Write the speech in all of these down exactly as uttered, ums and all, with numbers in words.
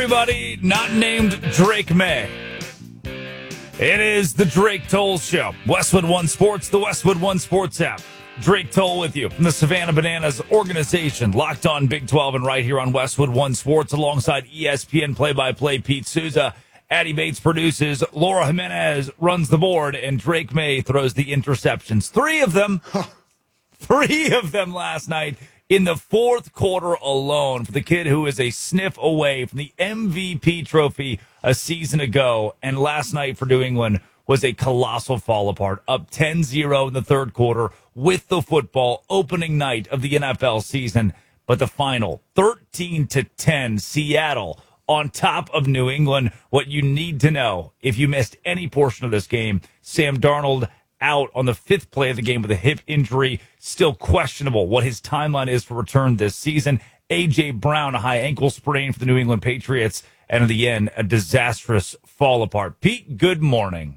everybody not named Drake May. It is the Drake Toll Show. Westwood One Sports, the Westwood One Sports app. Drake Toll with you from the Savannah Bananas organization, locked on Big twelve and right here on Westwood One Sports alongside E S P N play-by-play Pete Souza. Addie Bates produces, Laura Jimenez runs the board, and Drake May throws the interceptions. Three of them, three of them last night in the fourth quarter alone for the kid who is a sniff away from the M V P trophy a season ago. And last night for New England was a colossal fall apart, up ten zero in the third quarter with the football, opening night of the N F L season. But the final, thirteen to ten, Seattle on top of New England. What you need to know if you missed any portion of this game, Sam Darnold out on the fifth play of the game with a hip injury, still questionable what his timeline is for return this season. A J. Brown, a high ankle sprain for the New England Patriots, and in the end, a disastrous fall apart. Pete, good morning.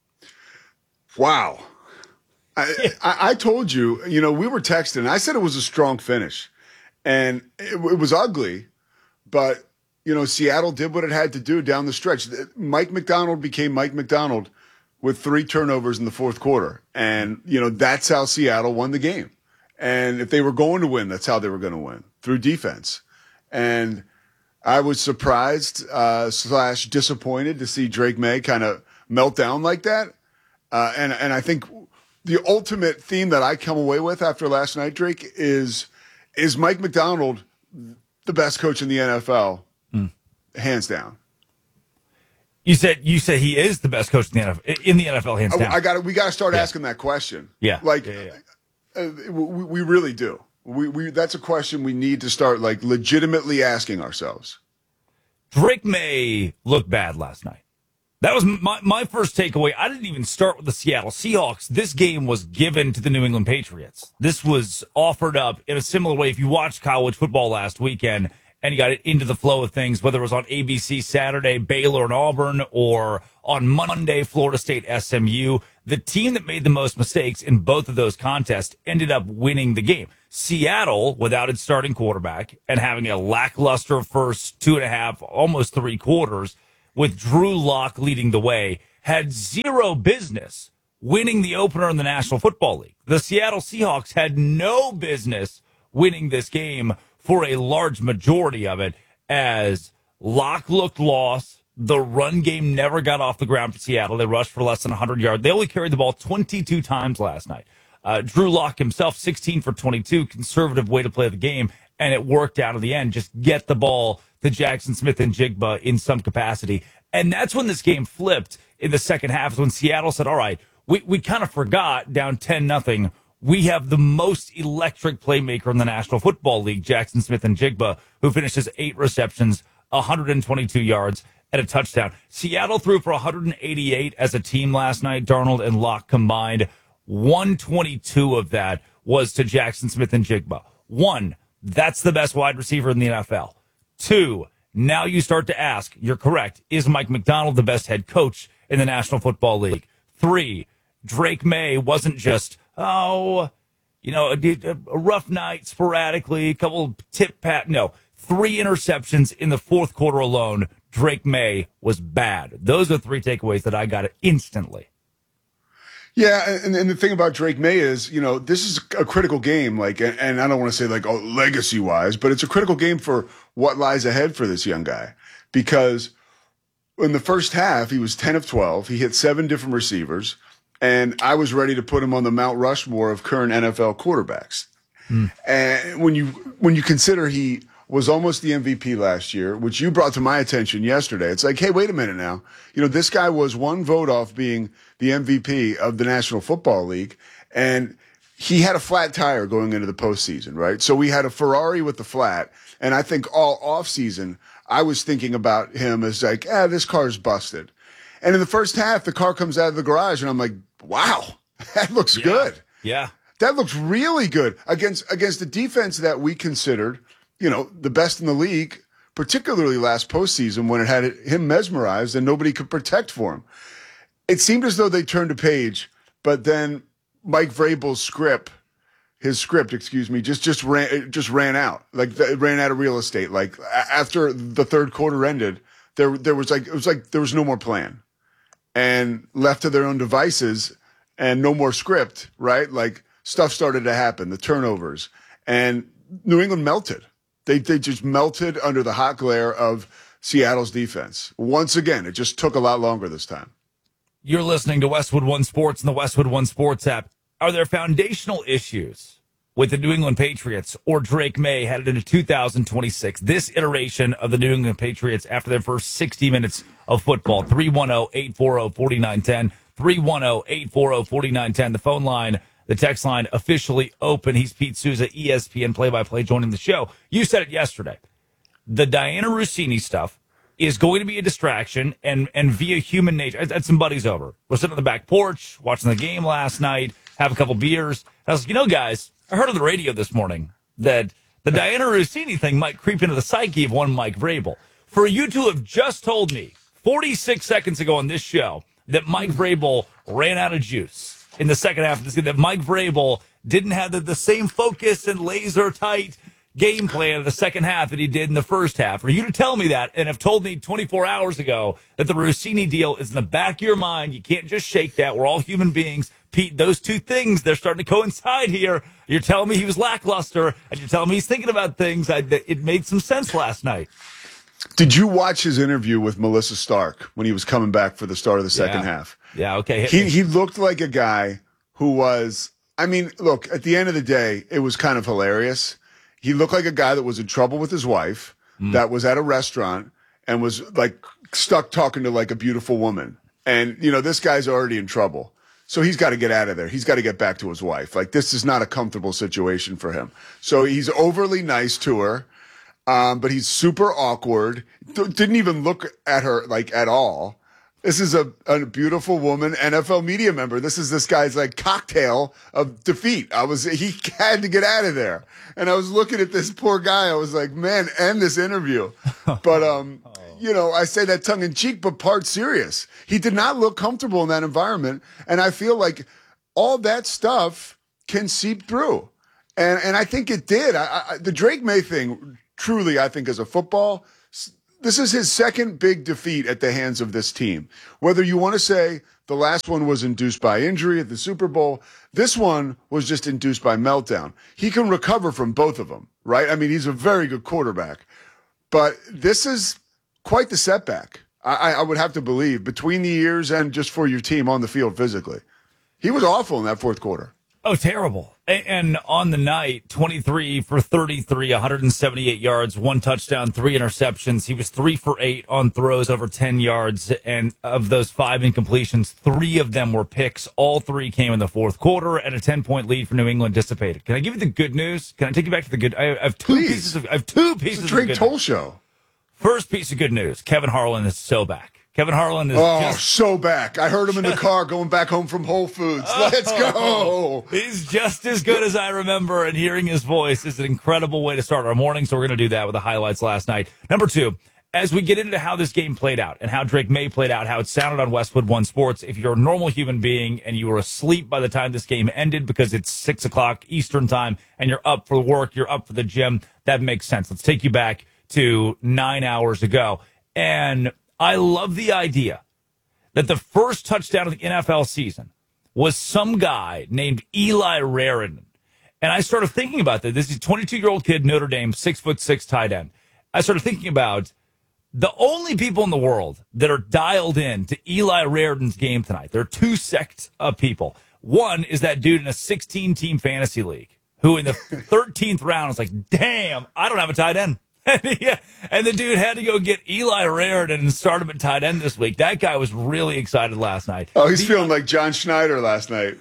Wow. I, I, I told you, you know, we were texting. I said it was a strong finish, and it, it was ugly, but, you know, Seattle did what it had to do down the stretch. Mike Macdonald became Mike Macdonald with three turnovers in the fourth quarter. And, you know, that's how Seattle won the game. And if they were going to win, that's how they were going to win, through defense. And I was surprised uh, slash disappointed to see Drake May kind of melt down like that. Uh, and, and I think the ultimate theme that I come away with after last night, Drake, is is Mike Macdonald the best coach in the N F L? Mm. Hands down. You said you said he is the best coach in the N F L, in the N F L, hands down. I, I got we got to start yeah. asking that question. Yeah, like yeah, yeah. Uh, we, we really do. We we that's a question we need to start like legitimately asking ourselves. Drake May looked bad last night. That was my my first takeaway. I didn't even start with the Seattle Seahawks. This game was given to the New England Patriots. This was offered up in a similar way. If you watched college football last weekend and you got it into the flow of things, whether it was on A B C Saturday, Baylor and Auburn, or on Monday, Florida State, S M U, the team that made the most mistakes in both of those contests ended up winning the game. Seattle, without its starting quarterback and having a lackluster first two and a half, almost three quarters, with Drew Lock leading the way, had zero business winning the opener in the National Football League. The Seattle Seahawks had no business winning this game for a large majority of it, as Lock looked lost. The run game never got off the ground for Seattle. They rushed for less than one hundred yards. They only carried the ball twenty-two times last night. Uh, Drew Lock himself, sixteen for twenty-two, conservative way to play the game, and it worked out in the end. Just get the ball to Jackson Smith and Jigba in some capacity. And that's when this game flipped in the second half, is when Seattle said, all right, we, we kind of forgot, down ten nothing. We have the most electric playmaker in the National Football League, Jackson Smith and Jigba, who finishes eight receptions, one hundred twenty-two yards, and a touchdown. Seattle threw for one hundred eighty-eight as a team last night, Darnold and Locke combined. one twenty-two of that was to Jackson Smith and Jigba. One, that's the best wide receiver in the N F L. Two, now you start to ask, you're correct, is Mike Macdonald the best head coach in the National Football League? Three, Drake May wasn't just, oh, you know, a, a rough night sporadically, a couple tip pat. No, three interceptions in the fourth quarter alone. Drake May was bad. Those are three takeaways that I got instantly. Yeah, and, and the thing about Drake May is, you know, this is a critical game, like, and, and I don't want to say like, oh, legacy-wise, but it's a critical game for what lies ahead for this young guy. Because in the first half, he was ten of twelve. He hit seven different receivers, and I was ready to put him on the Mount Rushmore of current N F L quarterbacks. Mm. And when you when you consider he was almost the M V P last year, which you brought to my attention yesterday. It's like, hey, wait a minute now. You know, this guy was one vote off being the M V P of the National Football League, and he had a flat tire going into the postseason, right? So we had a Ferrari with the flat, and I think all offseason I was thinking about him as like, ah, this car's busted. And in the first half, the car comes out of the garage, and I'm like, wow, that looks yeah. good. Yeah. That looks really good against against the defense that we considered, you know, the best in the league, particularly last postseason when it had him mesmerized and nobody could protect for him. It seemed as though they turned a page, but then Mike Vrabel's script his script, excuse me, just just ran it just ran out. Like it ran out of real estate. Like a- after the third quarter ended, there there was like it was like there was no more plan, and left to their own devices and no more script. Right, like stuff started to happen, the turnovers, and New England melted. They they just melted under the hot glare of Seattle's defense. Once again, it just took a lot longer this time. You're listening to Westwood One Sports and the Westwood One Sports app. Are there foundational issues with the New England Patriots or Drake May headed into two thousand twenty-six? This iteration of the New England Patriots after their first sixty minutes of football. three one zero, eight four zero, four nine one zero. three one zero, eight four zero, four nine one zero. The phone line, the text line officially open. He's Pete Souza, E S P N play-by-play, joining the show. You said it yesterday. The Diana Rossini stuff is going to be a distraction, and, and via human nature. I had some buddies over. We're sitting on the back porch, watching the game last night, have a couple beers. I was like, you know, guys, I heard on the radio this morning that the Diana Rossini thing might creep into the psyche of one Mike Vrabel. For you to have just told me forty-six seconds ago on this show that Mike Vrabel ran out of juice in the second half of this game, that Mike Vrabel didn't have the, the same focus and laser tight game plan of the second half that he did in the first half. For you to tell me that and have told me twenty-four hours ago that the Rossini deal is in the back of your mind, you can't just shake that. We're all human beings. Pete, those two things, they're starting to coincide here. You're telling me he was lackluster, and you're telling me he's thinking about things. I, it made some sense last night. Did you watch his interview with Melissa Stark when he was coming back for the start of the second yeah. half? Yeah, okay. He he looked like a guy who was, I mean, look, at the end of the day, it was kind of hilarious. He looked like a guy that was in trouble with his wife, mm. that was at a restaurant and was like stuck talking to like a beautiful woman. And, you know, this guy's already in trouble. So he's got to get out of there. He's got to get back to his wife. Like, this is not a comfortable situation for him. So he's overly nice to her, um, but he's super awkward. D- didn't even look at her like at all. This is a, a beautiful woman, N F L media member. This is this guy's like cocktail of defeat. I was, he had to get out of there. And I was looking at this poor guy. I was like, man, end this interview. But, um, you know, I say that tongue in cheek, but part serious. He did not look comfortable in that environment. And I feel like all that stuff can seep through. And, and I think it did. I, I, the Drake May thing, truly, I think as a football, this is his second big defeat at the hands of this team. Whether you want to say the last one was induced by injury at the Super Bowl, this one was just induced by meltdown. He can recover from both of them, right? I mean, he's a very good quarterback. But this is quite the setback, I, I would have to believe, between the years and just for your team on the field physically. He was awful in that fourth quarter. Oh, terrible. And on the night, twenty-three for thirty-three, one hundred seventy-eight yards, one touchdown, three interceptions. He was three for eight on throws over ten yards. And of those five incompletions, three of them were picks. All three came in the fourth quarter, and a ten-point lead for New England dissipated. Can I give you the good news? Can I take you back to the good? I have two Please. pieces of I have two pieces It's a Drake of good Toll news. show. First piece of good news: Kevin Harlan is so back. Kevin Harlan is oh, just, so back. I heard him in the car going back home from Whole Foods. Let's go. He's just as good as I remember, and hearing his voice is an incredible way to start our morning, so we're going to do that with the highlights last night. Number two, as we get into how this game played out and how Drake May played out, how it sounded on Westwood One Sports, if you're a normal human being and you were asleep by the time this game ended because it's six o'clock Eastern time and you're up for work, you're up for the gym, that makes sense. Let's take you back to nine hours ago. And I love the idea that the first touchdown of the N F L season was some guy named Eli Raridon. And I started thinking about that. This is a twenty-two-year-old kid, Notre Dame, six foot six tight end. I started thinking about the only people in the world that are dialed in to Eli Raridon's game tonight. There are two sects of people. One is that dude in a sixteen-team fantasy league who in the thirteenth round is like, damn, I don't have a tight end. Yeah, and the dude had to go get Eli Raridon and start him at tight end this week. That guy was really excited last night. Oh, he's the, feeling like John Schneider last night.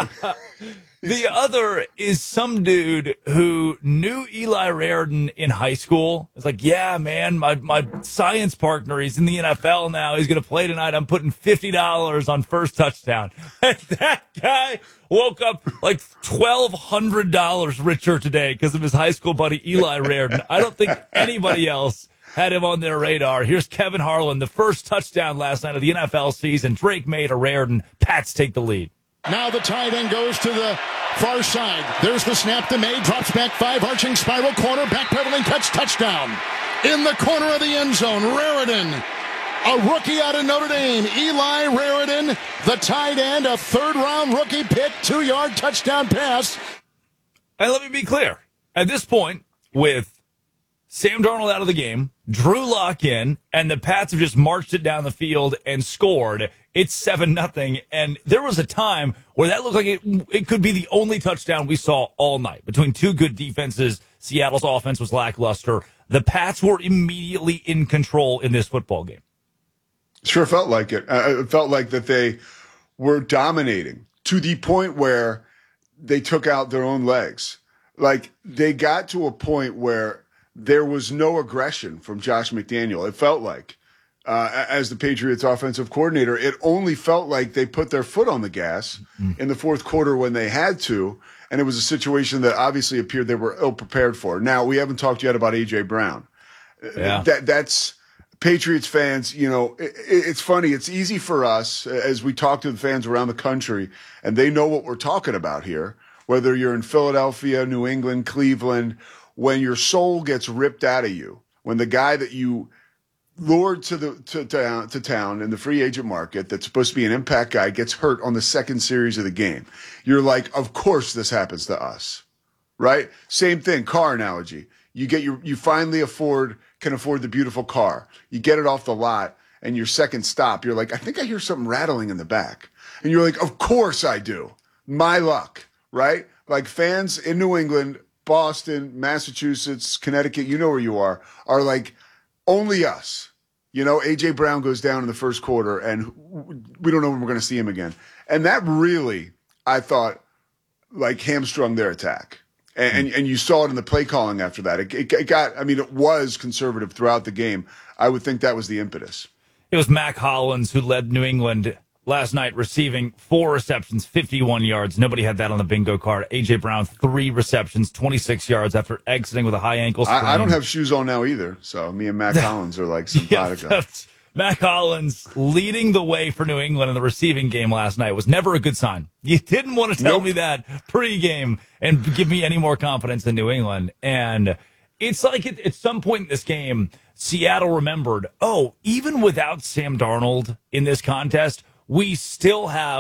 The other is some dude who knew Eli Raridon in high school. It's like, yeah, man, my, my science partner, he's in the N F L now. He's going to play tonight. I'm putting fifty dollars on first touchdown. And that guy woke up like twelve hundred dollars richer today because of his high school buddy, Eli Raridon. I don't think anybody else had him on their radar. Here's Kevin Harlan, the first touchdown last night of the N F L season. Drake May to Raridon. Pats take the lead. Now the tight end goes to the far side. There's the snap to May. Drops back five. Arching spiral corner. Backpedaling catch. Touchdown. In the corner of the end zone. Raritan. A rookie out of Notre Dame. Eli Raritan. The tight end. A third-round rookie pick. Two-yard touchdown pass. And let me be clear. At this point, with Sam Darnold out of the game, Drew Lock in, and the Pats have just marched it down the field and scored. It's seven nothing, and there was a time where that looked like it, it could be the only touchdown we saw all night. Between two good defenses, Seattle's offense was lackluster. The Pats were immediately in control in this football game. Sure felt like it. Uh, it felt like that they were dominating to the point where they took out their own legs. Like, they got to a point where there was no aggression from Josh McDaniel. It felt like, uh, as the Patriots offensive coordinator, it only felt like they put their foot on the gas mm-hmm. in the fourth quarter when they had to. And it was a situation that obviously appeared they were ill prepared for. Now, we haven't talked yet about A J Brown. Yeah. That that's Patriots fans, you know, it, it's funny. It's easy for us as we talk to the fans around the country, and they know what we're talking about here, whether you're in Philadelphia, New England, Cleveland, when your soul gets ripped out of you, when the guy that you lured to the to, to, to town in the free agent market that's supposed to be an impact guy gets hurt on the second series of the game, you're like, of course this happens to us, right? Same thing, car analogy. You get your you finally afford can afford the beautiful car. You get it off the lot, and your second stop, you're like, I think I hear something rattling in the back, and you're like, of course I do. My luck, right? Like, fans in New England, Boston, Massachusetts, Connecticut, you know where you are, are like, only us. You know, A J Brown goes down in the first quarter, and we don't know when we're going to see him again. And that really, I thought, like, hamstrung their attack. And, and, and you saw it in the play calling after that. It, it, it got, I mean, it was conservative throughout the game. I would think that was the impetus. It was Mac Hollins who led New England last night, receiving four receptions, fifty-one yards. Nobody had that on the bingo card. A J Brown, three receptions, twenty-six yards after exiting with a high ankle sprain. I, I don't have shoes on now either, so me and Mac Hollins are like simpatico. Yeah, Mac Hollins leading the way for New England in the receiving game last night was never a good sign. You didn't want to tell nope. me that pregame and give me any more confidence in New England. And it's like at, at some point in this game, Seattle remembered, oh, even without Sam Darnold in this contest, we still have